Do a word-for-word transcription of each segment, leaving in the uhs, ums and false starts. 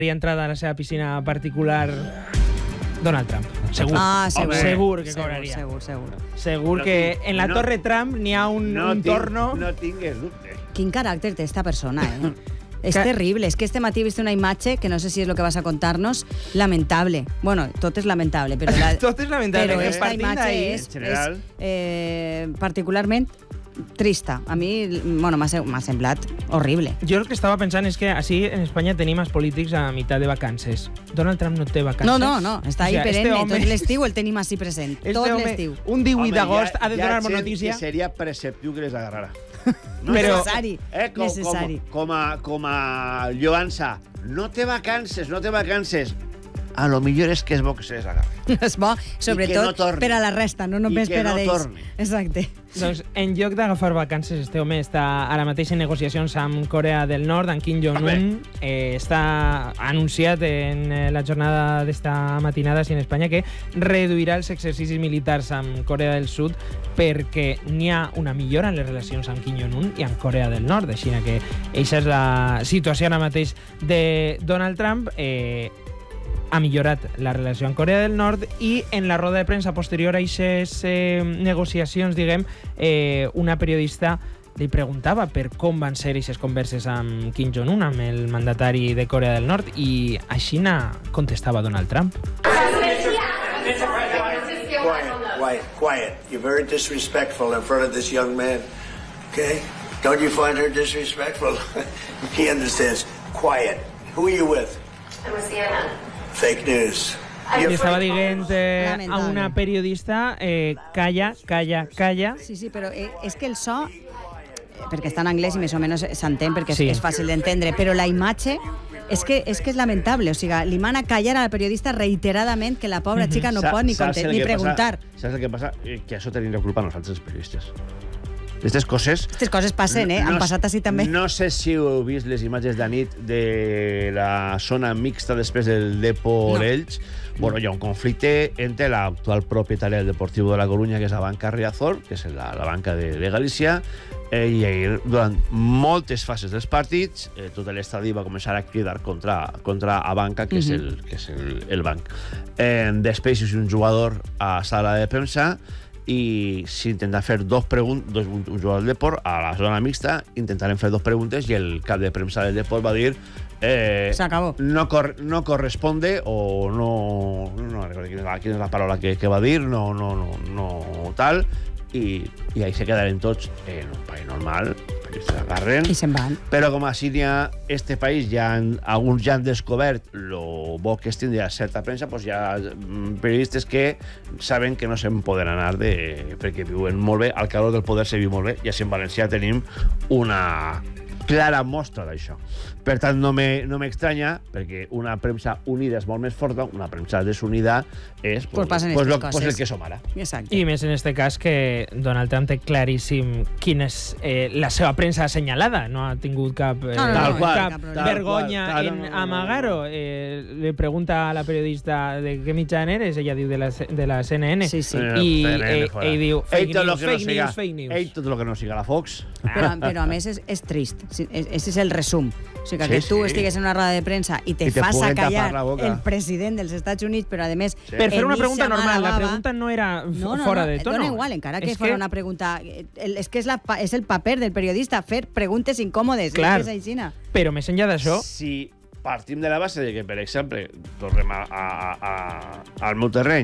entrada a la seva piscina particular Donald Trump. Segur. Ah, segur. Segur que segur, cobraria. Segur, segur. Segur No que tinc- en la no- Torre Trump n'hi ha un, No, un tinc, torno... no tingues dubte. Quin caràcter té esta persona, eh? És Que- terrible. És que este matí he vist una imatge que no sé si és lo que vas a contar-nos. Lamentable. Bueno, tot és lamentable, però... La... Tot és lamentable. Però que esta partint imatge d'ahí- és, En general. és eh, particularment trista. A mi, bueno, m'ha se- m'ha semblat horrible. Jo el que estava pensant és que així en Espanya tenim els polítics a meitat de vacances. Donald Trump no té vacances. No, no, no. Està ahí O sea, este perenne. home- Tot l'estiu el tenim així present. Este Tot home, l'estiu. un divuit Home, d'agost hi ha- ha de hi ha donar-nos gent notícia. que seria preceptiu que les agarrara. Però- Necessari. Eh, com, Necessari. Com, com, a, com a lloança, no té vacances, no té vacances. A lo millor és que és bo que se les agarri. És bo, sobretot no torni. per a la resta, no I només que per a no ells. torni. Exacte. Doncs en lloc d'agafar vacances, este home està ara mateix en negociacions amb Corea del Nord, amb Kim Jong-un. Eh, està anunciat en eh, la jornada d'esta matinada així en Espanya que reduirà els exercicis militars amb Corea del Sud perquè n'hi ha una millora en les relacions amb Kim Jong-un i amb Corea del Nord. Així que aquesta és la situació ara mateix de Donald Trump. Eh, ha millorat la relació amb Corea del Nord i en la roda de premsa posterior a aquestes eh, negociacions, diguem, eh, una periodista li preguntava per com van ser aquestes converses amb Kim Jong-un, amb el mandatari de Corea del Nord, i així contestava Donald Trump. Quiet, quiet, quiet. You're very disrespectful in front of this young man. Okay? Don't you find her disrespectful? He understands. Quiet. Who are you with? I'm with C N N. Fake news. Li estava dient eh, a Lamentable. una periodista eh, calla, calla, calla. Sí, sí, però eh, és que el so, eh, perquè està en anglès i més o menys s'entén perquè Sí. és, és fàcil d'entendre, però la imatge és que, és que és lamentable. O sigui, li mana callar a la periodista reiteradament que la pobra xica no Sa- pot ni, saps conte- el ni que preguntar. Passa? Saps el que passa? Eh, Que això tenim la culpa nosaltres, els periodistes. Aquestes coses... Aquestes coses passen, eh? Han passat així també. No sé si heu vist les imatges de nit de la zona mixta després del Depor No. Elx. Bueno, hi ha un conflicte entre l'actual propietària del Deportivo de la Coruña, que és la banca Riazor, que és la, la banca de, de Galícia, eh, i ahir, durant moltes fases dels partits, eh, tot l'estadi va començar a cridar contra, contra a banca, que és el, que és el, el banc. Eh, després és un jugador a sala de premsa i s'intenta fer dos preguntes, dos, un jugador del Depor a la zona mixta, intentaren fer dos preguntes i el cap de premsa del Depor va dir eh, S'acabó. no, cor, no corresponde o no, no recordo quina és la, quina és la paraula que, que va dir, no, no, no, no tal, i, i ahí se quedaren tots en un país normal, però se l'agarren. I se'n van. Però com a Síria, este país, ja han, alguns ja han descobert lo bo que és tindre certa premsa, doncs hi ha mm, periodistes que saben que no se'n poden anar de, perquè viuen molt bé, al calor del poder se viu molt bé, i així en València tenim una clara mostra d'això. Per tant, no m'estranya, no perquè una premsa unida és molt més forta, una premsa desunida és Pues passen pues, estas lo, coses. pues el que som ara. Exacte. I més en este cas que Donald Trump té claríssim quina és eh, la seva premsa assenyalada. No ha tingut cap, eh, No, no, no, Tal qual, cap tal qual, vergonya tal, en no, no, no, amagar-ho. Eh, li pregunta a la periodista de què mitjà eres, ella diu de la, de la C N N. Sí, sí. I C N N eh, fora. ell diu Ell fake tot lo news, que no fake siga- news, fake news. Ell tot el que no siga la Fox. Però, però a més és, és trist. Sí, és- Ese és el resum. O sigui, que Sí, tu sí. estigues en una roda de premsa i te, I te fas a puguen tapar callar la boca. el president dels Estats Units, però a més... Sí. Per fer en una eixa pregunta mala normal, la bava- pregunta no era f- No, no, fora no, de tono. dona igual, encara que És fos una pregunta... El, és que és, la, pa- és el paper del periodista, fer preguntes incòmodes. Clar. És que és aixina. Però més enllà d'això, Si partim de la base de que, per exemple, tornem a, a, a, al meu terreny,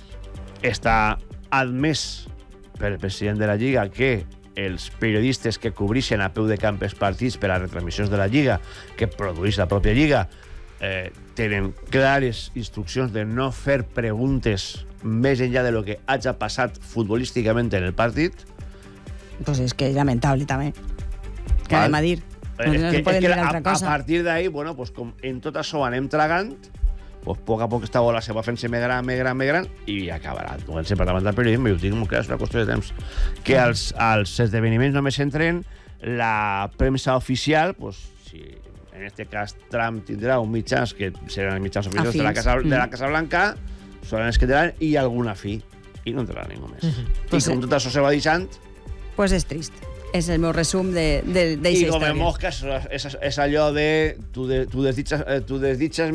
està admès pel president de la Lliga que els periodistes que cobreixen a peu de camp els partits per a retransmissions de la Lliga, que produeix la pròpia Lliga, eh, tenen clares instruccions de no fer preguntes més enllà de lo que hagi passat futbolísticament en el partit. Pues és que és lamentable, també. Què Val. anem a dir? No, És no que, es poden és que dir a, altra a cosa. partir d'ahí, bueno, pues, com en tot això ho anem tragant, pues, a poc a poc esta bola se va fent-se més gran, més gran, més gran, i acabarà duent-se per davant del periodisme, i ho dic molt clar, és una qüestió de temps. Que als, als esdeveniments només entren la premsa oficial, pues, si en este cas Trump tindrà un mitjans que seran els mitjans oficials de la, Afins. Casa, de la Mm. Casa Blanca, seran els que tindran, i alguna fi. I no entrarà ningú més. Pues, I com tot això se va deixant, Pues és trist. és el meu resum de, de, I com història. en mosques és, és allò de tu, de, tu desitges, tu desitges